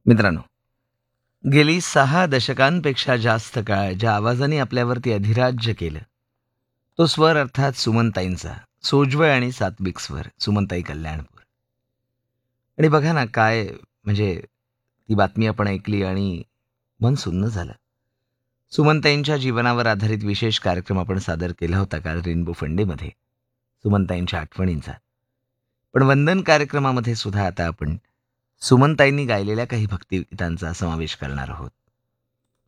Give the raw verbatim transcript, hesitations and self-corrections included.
मित्रांनो, गेली सहा दशकांपेक्षा जास्त काळ ज्या आवाजाने आपल्यावरती अधिराज्य केलं, तो स्वर अर्थात सुमनताईंचा. सोज्वळ आणि सात्विक स्वर, सुमनताई कल्याणपूर. आणि बघा ना, काय म्हणजे ती बातमी आपण ऐकली आणि मन सुन्न झालं. सुमनताईंच्या जीवनावर आधारित विशेष कार्यक्रम आपण सादर केला होता काल रेनबो फंडेमध्ये, सुमनताईंच्या आठवणींचा. पण वंदन कार्यक्रमामध्ये सुद्धा आता आपण सुमनताईंनी गायलेल्या काही भक्तिगीतांचा समावेश करणार आहोत.